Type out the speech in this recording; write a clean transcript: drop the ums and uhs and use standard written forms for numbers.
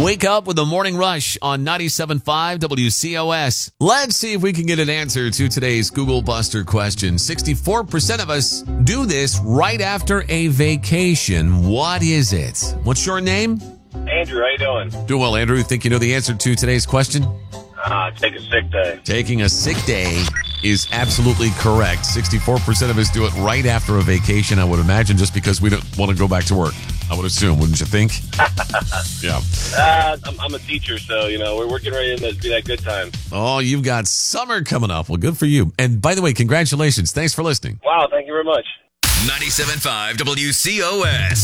Wake up with the morning rush on 97.5 WCOS. Let's see if we can get an answer to today's Google Buster question. 64% of us do this right after a vacation. What is it? What's your name? Andrew, how you doing? Doing well, Andrew. Think you know the answer to today's question? Take a sick day. Taking a sick day is absolutely correct. 64% of us do it right after a vacation, I would imagine, just because we don't want to go back to work. I would assume, wouldn't you think? Yeah. I'm a teacher, so, we're getting ready to be that good time. Oh, you've got summer coming up. Well, good for you. And by the way, congratulations. Thanks for listening. Wow, thank you very much. 97.5 WCOS.